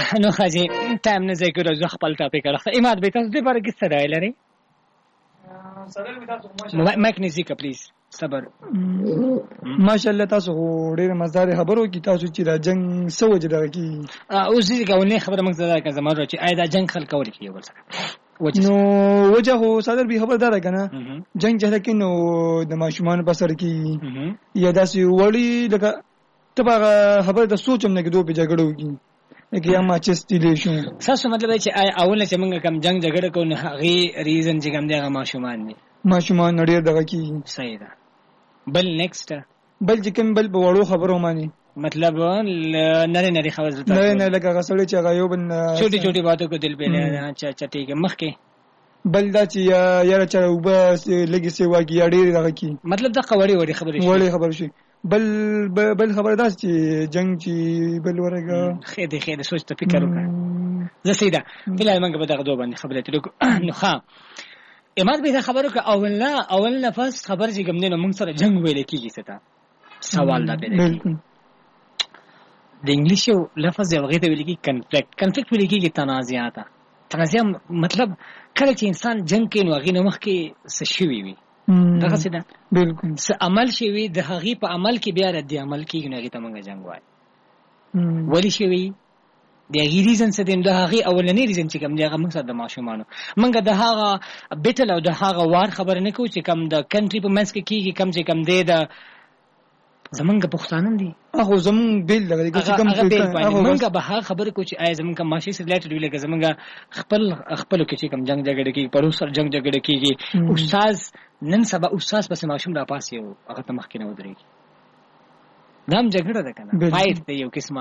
نو خاجي ټایم نه ځای کړو زه خپل ټاپک راځه اماد به تاسو دې باره کې څه رائے لرئ مایک نزدیک پلیز صبر ماشاءالله تاسو ډېر مزدار خبرو کی تاسو چې دا جنگ سوجه درکې اوس دې کومه خبره موږ زده که زموږ چې آیا دا جنگ خلک کوي کی ول څه نو وجه هو صدر به خبردار کنه جنگ چې لکه نو د ماشومان په سر کې یا داسې وړي لکه تبه خبره د سوچم نه کې دوه په جګړو کې لکه یا ما چستی دی شو تاسو مطلب چې اول چې موږ کم جنگ جګړه کو نه هغه ریزن چې کوم دی هغه ماشومان ډېر دغه کې صحیح ده بل نیکسټ بل چې کوم بل په وړو خبرو باندې مطلب نری خبرې نه لکه غسړې چې هغه یو بل छोटी باتوں کو دل په نه اچھا ٹھیک ہے مخ کې بل دا چې یاره چې وبس لګي سی واګي اړې دغه کې مطلب د وړي خبرې شي بل خبر داس چې جنگ چې بل ورګه خېده سوچ ته فکر وکړه زه سیده فلای منګه به دغه دوه باندې خبرې تلو نو ښا اماد به خبرو که اول نفس خبر چې کوم نه موږ سره جنگ ویل کیږي څه سوال دا پیدا کیږي د انګلیش یو لفظ یو غیته ویل کیږي کنفلیکټ ویل کیږي تنازع مطلب کله چې انسان جنگ کوي نو هغه مخ کې څه شوی وي دغه څه ده بالکل څه عمل شوی د هغه په عمل کې بیا رد عمل کیږي نو هغه ته موږ جنگ وایي ولی شوی د هغه ریزن څه دی د هغه اولنی ریزن چې کوم دی هغه موږ سره د ماشومانو موږ د هغه بیتل او د هغه وار خبر نه کوو چې کوم د کنټری په منځ کې کیږي کم چې کم دی د زمونږ پښتانه دي هغه زمون بیل لګي چې کوم موږ به هغه خبر کو چې آی زمونږ ماشي سره ریلیټډ ویل کې زمونږ خپل کې چې کوم جنگ جګړه کې پرو سر جنگ جګړه کېږي استاد نن سبا استاد پس ماشوم را پاسي او هغه ته مخکې نه ودرېږي نام جګړه ده کنه فایټ دی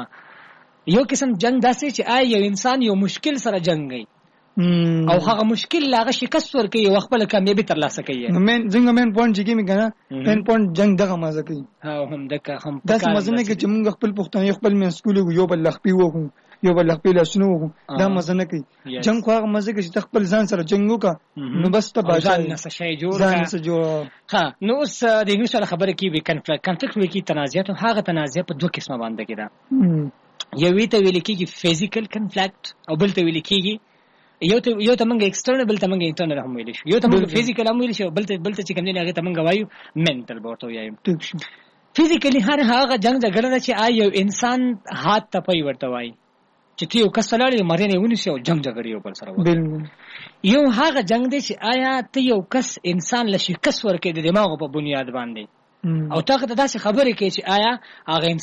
یو قسم جنگ داسې چې آی یو انسان یو مشکل سره جنگي او هغه مشکل لاغه شکست ورکوي او خپل کامیابی ترلاسه کوي څنګه مین پوینټ چې کیږي کنه مین پوینټ جنگ دغه مزه کوي هم دغه هم داسې مزه نه کوي چې موږ خپل پښتون خپل من سکول یو بل لخپی وو یو بل لخپی لاسنو وو دا مزه نه کوي جنگ خو هغه مزه کوي چې خپل ځان سره جنگ وکا نو بس ته بازار نه څه شي جوړ ها نو اوس د انګلیش سره خبره کوي کنفلیکټ وی کی تنازعات هغه تنازع په دوه قسمه باندې کېده یو وی ته ویل کېږي فزیکل کنفلیکټ او بل ته ویل کېږي یو ته موږ ایکسټرنل بل ته موږ انټرنل هم ویل شو یو ته موږ فزیکل هم ویل شو بل ته چې کوم دی هغه ته موږ وایو منټل ورته وایو فزیکلی هغه جنگ جګړه چې یو انسان هات ته پي ورته وایي چې یو کس لاړې مرینه ونیسي او جنگ جګړه یو بل سره وایي یو هغه جنگ دی چې آیا ته یو کس انسان له شکست ورکې د دماغ په بنیاد باندې او تا ته داسې خبرې کوي چې آیا هغه